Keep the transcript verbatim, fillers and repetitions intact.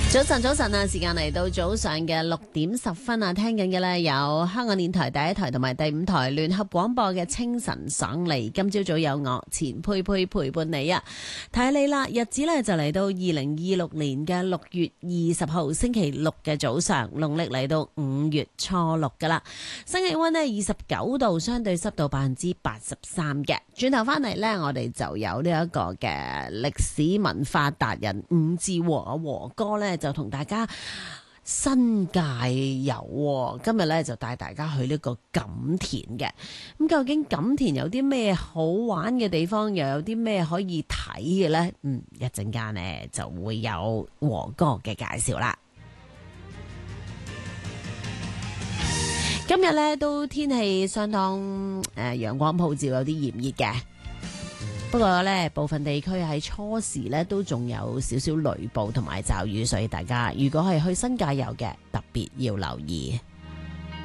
早晨，早晨啊！時間嚟到早上嘅六點十分啊，聽緊嘅呢有香港電台第一台同埋第五台聯合廣播嘅清晨爽利。今朝早有我錢佩佩陪伴你啊，睇你啦！日子呢就嚟到二零二六年嘅六月二十號星期六嘅早上，農曆嚟到五月初六噶啦。新氣溫呢二十九度，相對濕度百分之八十三嘅。轉頭翻嚟呢，我哋就有呢一個嘅歷史文化達人伍志和啊和哥呢。就同大家新界遊，今日咧就帶大家去呢個錦田嘅。咁究竟錦田有啲咩好玩嘅地方，又有啲咩可以睇嘅呢？嗯，一陣間呢就會有和哥嘅介紹啦。今日呢都天氣相當誒陽光普照，有啲炎熱嘅。不過咧，部分地區喺初時咧都仲有少少雷暴同埋驟雨，所以大家如果係去新界遊嘅，特別要留意。